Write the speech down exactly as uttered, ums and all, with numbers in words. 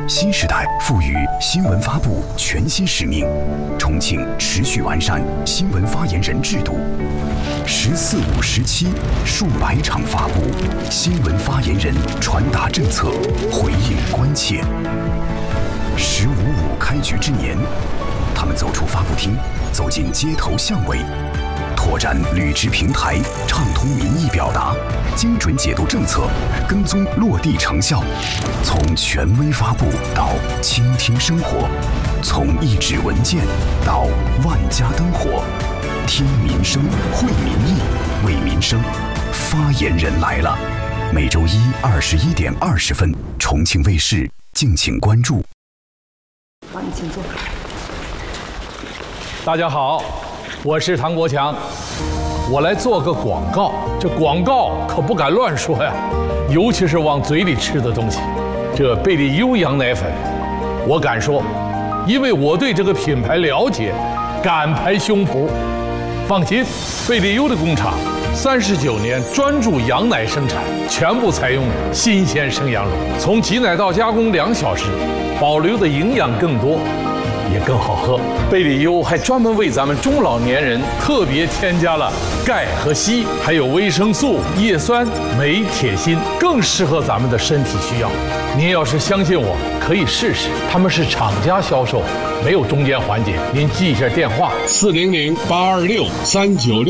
新时代赋予新闻发布全新使命，重庆持续完善新闻发言人制度。十四五时期，数百场发布，新闻发言人传达政策，回应关切。十五五开局之年，他们走出发布厅，走进街头巷尾，拓展履职平台，畅通民意表达，精准解读政策，跟踪落地成效。从权威发布到倾听生活，从一纸文件到万家灯火，听民生，会民意，为民生。发言人来了，每周一二十一点二十分，重庆卫视，敬请关注。 好，你请坐。 大家好，我是唐国强，我来做个广告。这广告可不敢乱说呀，尤其是往嘴里吃的东西。这贝利优羊奶粉，我敢说，因为我对这个品牌了解，敢拍胸脯。放心，贝利优的工厂三十九年专注羊奶生产，全部采用新鲜生羊肉，从挤奶到加工两小时，保留的营养更多。也更好喝。贝利优还专门为咱们中老年人特别添加了钙和硒，还有维生素、叶酸、镁、铁、锌，更适合咱们的身体需要。您要是相信我，可以试试。他们是厂家销售，没有中间环节。您记一下电话： 四零零八二六三九六。